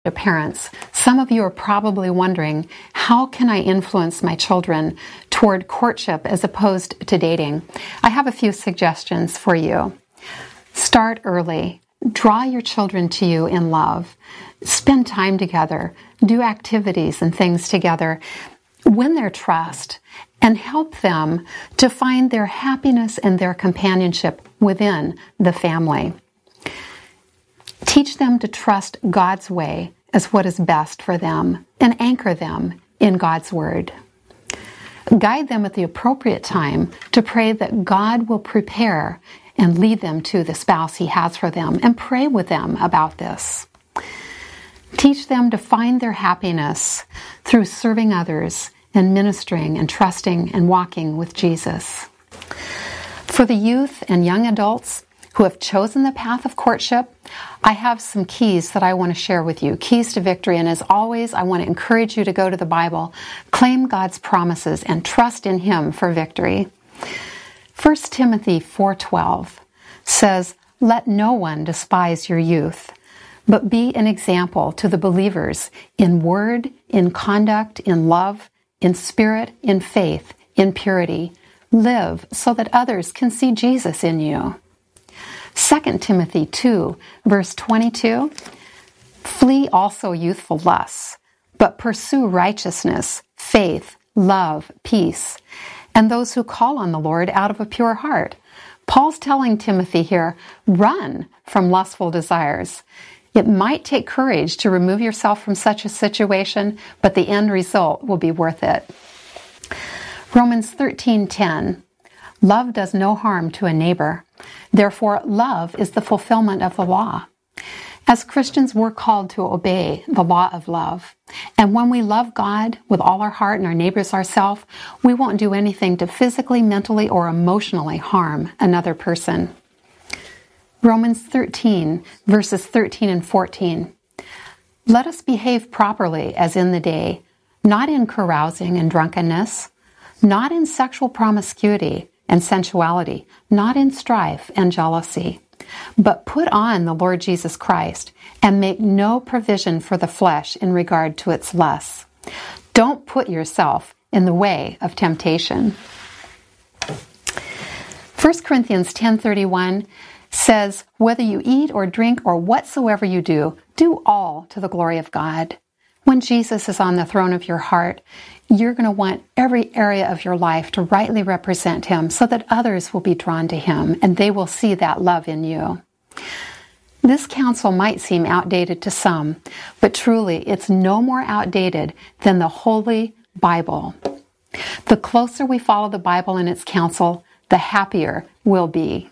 Parents, some of you are probably wondering, how can I influence my children toward courtship as opposed to dating? I have a few suggestions for you. Start early. Draw your children to you in love. Spend time together. Do activities and things together. Win their trust and help them to find their happiness and their companionship within the family. Teach them to trust God's way as what is best for them and anchor them in God's Word. Guide them at the appropriate time to pray that God will prepare and lead them to the spouse He has for them, and pray with them about this. Teach them to find their happiness through serving others and ministering and trusting and walking with Jesus. For the youth and young adults who have chosen the path of courtship, I have some keys that I want to share with you. Keys to victory. And as always, I want to encourage you to go to the Bible, claim God's promises, and trust in Him for victory. 1 Timothy 4:12 says, "Let no one despise your youth, but be an example to the believers in word, in conduct, in love, in spirit, in faith, in purity. Live so that others can see Jesus in you." 2 Timothy 2, verse 22, "Flee also youthful lusts, but pursue righteousness, faith, love, peace, and those who call on the Lord out of a pure heart." Paul's telling Timothy here, run from lustful desires. It might take courage to remove yourself from such a situation, but the end result will be worth it. Romans 13:10, "Love does no harm to a neighbor. Therefore, love is the fulfillment of the law." As Christians, we're called to obey the law of love. And when we love God with all our heart and our neighbors ourselves, we won't do anything to physically, mentally, or emotionally harm another person. Romans 13, verses 13 and 14. "Let us behave properly as in the day, not in carousing and drunkenness, not in sexual promiscuity and sensuality, not in strife and jealousy, but put on the Lord Jesus Christ and make no provision for the flesh in regard to its lusts. Don't put yourself in the way of temptation." 1 Corinthians 10:31 says, "Whether you eat or drink or whatsoever you do all to the glory of God." When Jesus is on the throne of your heart, you're going to want every area of your life to rightly represent Him so that others will be drawn to Him and they will see that love in you. This counsel might seem outdated to some, but truly it's no more outdated than the Holy Bible. The closer we follow the Bible and its counsel, the happier we'll be.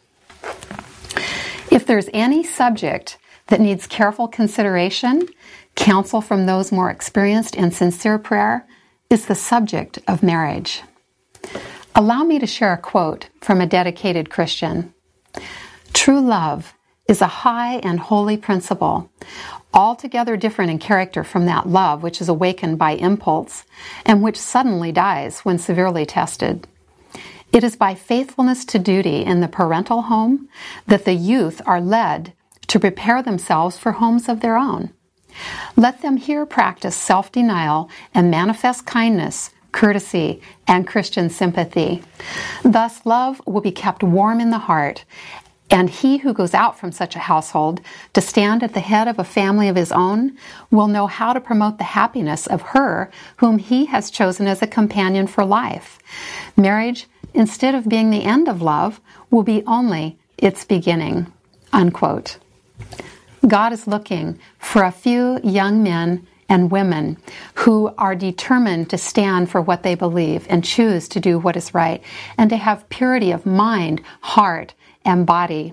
If there's any subject that needs careful consideration, counsel from those more experienced, and sincere prayer, is the subject of marriage. Allow me to share a quote from a dedicated Christian. "True love is a high and holy principle, altogether different in character from that love which is awakened by impulse and which suddenly dies when severely tested. It is by faithfulness to duty in the parental home that the youth are led to prepare themselves for homes of their own. Let them here practice self-denial and manifest kindness, courtesy, and Christian sympathy. Thus, love will be kept warm in the heart, and he who goes out from such a household to stand at the head of a family of his own will know how to promote the happiness of her whom he has chosen as a companion for life. Marriage, instead of being the end of love, will be only its beginning." Unquote. God is looking for a few young men and women who are determined to stand for what they believe and choose to do what is right, and to have purity of mind, heart, and body.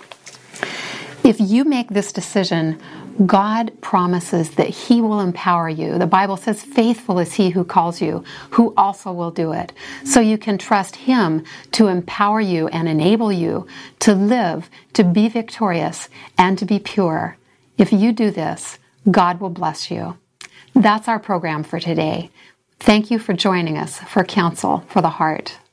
If you make this decision, God promises that He will empower you. The Bible says, "Faithful is He who calls you, who also will do it." So you can trust Him to empower you and enable you to live, to be victorious, and to be pure. If you do this, God will bless you. That's our program for today. Thank you for joining us for Counsel for the Heart.